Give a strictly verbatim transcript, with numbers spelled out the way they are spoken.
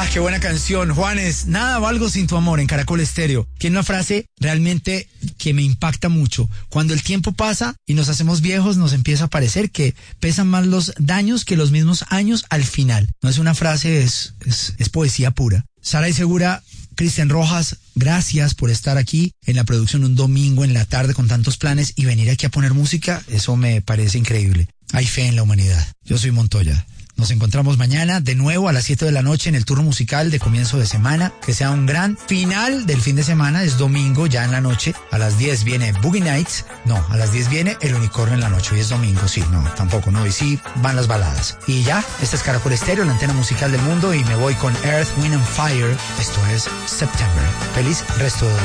Ah, qué buena canción, Juanes. Nada valgo sin tu amor en Caracol Estéreo. Tiene una frase realmente que me impacta mucho. Cuando el tiempo pasa y nos hacemos viejos, nos empieza a parecer que pesan más los daños que los mismos años al final. No es una frase, es, es, es poesía pura. Sara y Segura, Cristian Rojas, gracias por estar aquí en la producción un domingo en la tarde con tantos planes y venir aquí a poner música. Eso me parece increíble. Hay fe en la humanidad. Yo soy Montoya. Nos encontramos mañana de nuevo a las siete de la noche en el turno musical de comienzo de semana. Que sea un gran final del fin de semana. Es domingo ya en la noche. A las diez viene Boogie Nights. No, a las diez viene El Unicornio en la noche. Hoy es domingo, sí, no, tampoco, no. Y sí van las baladas. Y ya, esta es Caracol Estéreo, la antena musical del mundo. Y me voy con Earth, Wind and Fire. Esto es September. Feliz resto de